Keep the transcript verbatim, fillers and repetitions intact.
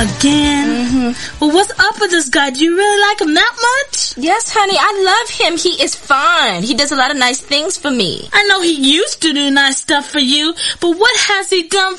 Again? Mm-hmm. Well, what's up with this guy? Do you really like him that much? Yes, honey, I love him. He is fine. He does a lot of nice things for me. I know he used to do nice stuff for you, but what has he done